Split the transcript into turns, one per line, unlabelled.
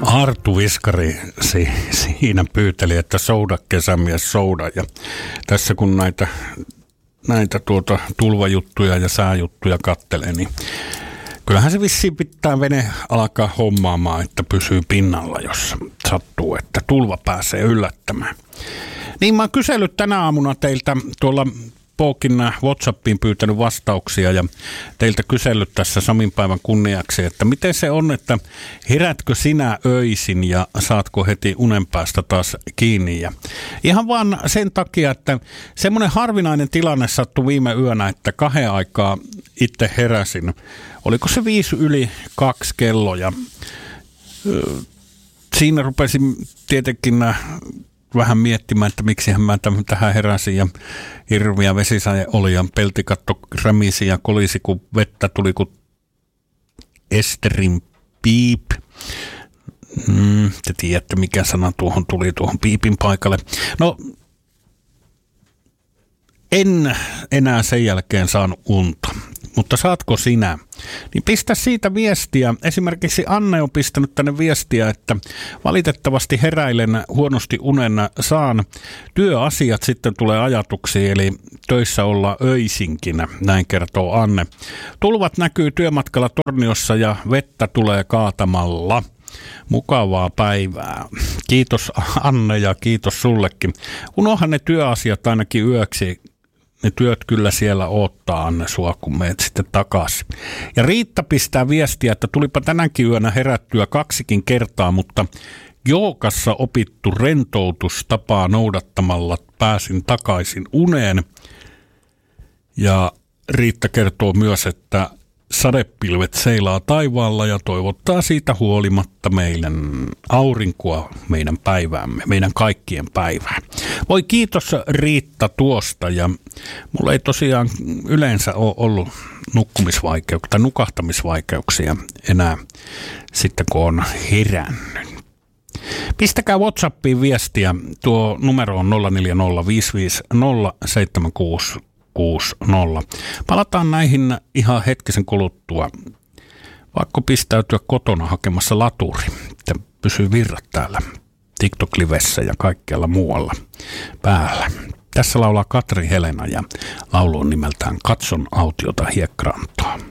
Arttu Viskari siinä pyyteli, että souda kesämies souda. Ja tässä kun näitä tulvajuttuja ja sääjuttuja kattelee, niin kyllähän se vissiin pitää vene alkaa hommaamaan, että pysyy pinnalla, jos sattuu, että tulva pääsee yllättämään. Niin mä oon kysellyt tänä aamuna teiltä tuolla Pookin WhatsAppiin pyytänyt vastauksia ja teiltä kysellyt tässä Samin päivän kunniaksi, että miten se on, että herätkö sinä öisin ja saatko heti unen päästä taas kiinni. Ja ihan vaan sen takia, että semmoinen harvinainen tilanne sattui viime yönä, että 2 aikaa itse heräsin. Oliko se 1:05 kello ja siinä rupesin tietenkin vähän miettimään, että miksihän mä tähän heräsin ja hirviä vesisade oli ja peltikatto rämisi ja kolisi, kun vettä tuli kuin Esterin piip. Te tiedätte, mikä sana tuli tuohon piipin paikalle. No, en enää sen jälkeen saanut unta. Mutta saatko sinä? Niin pistä siitä viestiä. Esimerkiksi Anne on pistänyt tänne viestiä, että valitettavasti heräilen huonosti unen saan. Työasiat sitten tulee ajatuksiin, eli töissä olla öisinkin, näin kertoo Anne. Tulvat näkyy työmatkalla Torniossa ja vettä tulee kaatamalla. Mukavaa päivää. Kiitos Anne ja kiitos sullekin. Unohan ne työasiat ainakin yöksi. Ne työt kyllä siellä odottaa, Anne, sua, kun meet sitten takaisin. Ja Riitta pistää viestiä, että tulipa tänäkin yönä herättyä 2 kertaa, mutta joogassa opittu rentoutustapaa noudattamalla pääsin takaisin uneen. Ja Riitta kertoo myös, että sadepilvet seilaa taivaalla ja toivottaa siitä huolimatta meidän aurinkoa, meidän päiväämme, meidän kaikkien päivää. Voi kiitos Riitta tuosta, ja mulla ei tosiaan yleensä ole ollut nukahtamisvaikeuksia enää sitten kun on herännyt. Pistäkää WhatsAppiin viestiä, tuo numero on 0405507660. Palataan näihin ihan hetkisen kuluttua. Vaikka pistäytyä kotona hakemassa laturi, että pysyy virrat täällä TikTok-livessä ja kaikkialla muualla päällä. Tässä laulaa Katri Helena ja laulu on nimeltään Katson autiota hiekkarantaa.